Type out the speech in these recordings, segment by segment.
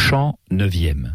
Chant 9e.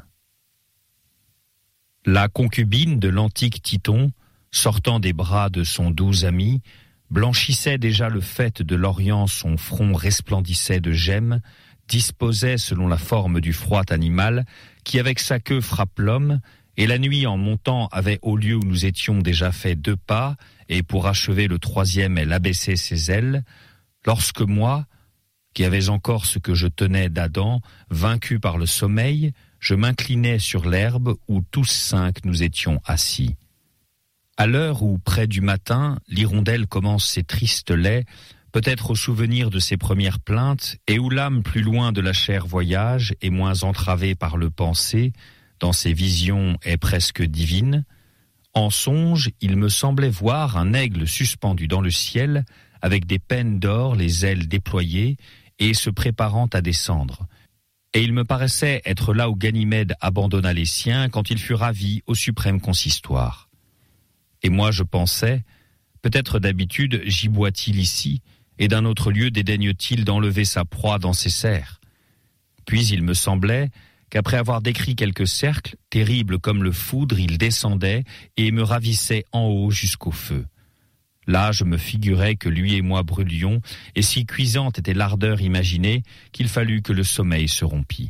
La concubine de l'antique Titon, sortant des bras de son doux ami, blanchissait déjà le faîte de l'Orient, son front resplendissait de gemmes, disposait selon la forme du froid animal, qui avec sa queue frappe l'homme, et la nuit en montant avait au lieu où nous étions déjà fait 2 pas, et pour achever le 3e elle abaissait ses ailes, lorsque moi, qui avais encore ce que je tenais d'Adam, vaincu par le sommeil, je m'inclinais sur l'herbe où tous 5 nous étions assis. À l'heure où, près du matin, l'hirondelle commence ses tristes laits, peut-être au souvenir de ses premières plaintes, et où l'âme plus loin de la chair voyage et moins entravée par le penser, dans ses visions est presque divine, en songe, il me semblait voir un aigle suspendu dans le ciel, avec des pennes d'or, les ailes déployées, et se préparant à descendre. Et il me paraissait être là où Ganymède abandonna les siens quand il fut ravi au suprême consistoire. Et moi je pensais, peut-être d'habitude giboie-t-il ici, et d'un autre lieu dédaigne-t-il d'enlever sa proie dans ses serres. Puis il me semblait qu'après avoir décrit quelques cercles, terribles comme le foudre, il descendait et me ravissait en haut jusqu'au feu. Là, je me figurais que lui et moi brûlions, et si cuisante était l'ardeur imaginée qu'il fallut que le sommeil se rompît.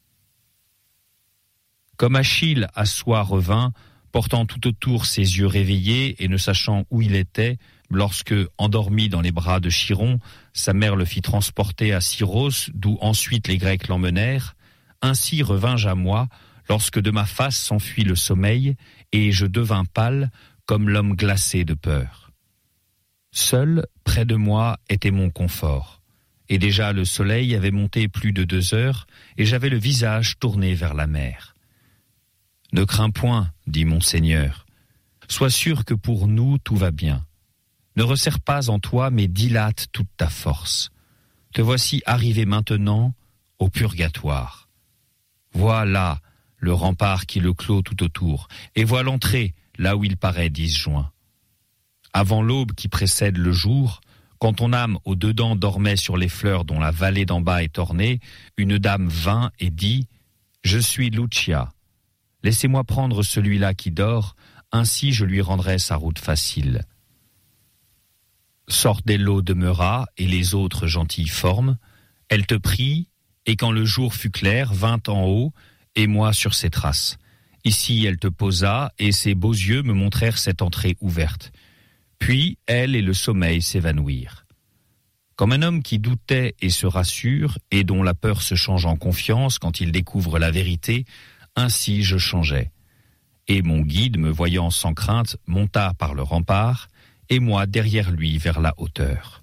Comme Achille à soi revint, portant tout autour ses yeux réveillés et ne sachant où il était, lorsque, endormi dans les bras de Chiron, sa mère le fit transporter à Syros, d'où ensuite les Grecs l'emmenèrent, ainsi revins-je à moi, lorsque de ma face s'enfuit le sommeil, et je devins pâle, comme l'homme glacé de peur. Seul, près de moi, était mon confort. Et déjà le soleil avait monté plus de 2 heures, et j'avais le visage tourné vers la mer. « Ne crains point, dit mon Seigneur. Sois sûr que pour nous tout va bien. Ne resserre pas en toi, mais dilate toute ta force. Te voici arrivé maintenant au purgatoire. Vois là le rempart qui le clôt tout autour, et vois l'entrée, là où il paraît disjoint. Avant l'aube qui précède le jour, quand ton âme au dedans dormait sur les fleurs dont la vallée d'en bas est ornée, une dame vint et dit « Je suis Lucia. Laissez-moi prendre celui-là qui dort, ainsi je lui rendrai sa route facile. » Sordello demeura et les autres gentilles formes. Elle te prit, et quand le jour fut clair, vint en haut, et moi sur ses traces. Ici elle te posa, et ses beaux yeux me montrèrent cette entrée ouverte. Puis, elle et le sommeil s'évanouirent. Comme un homme qui doutait et se rassure, et dont la peur se change en confiance quand il découvre la vérité, ainsi je changeais. Et mon guide, me voyant sans crainte, monta par le rempart, et moi derrière lui vers la hauteur.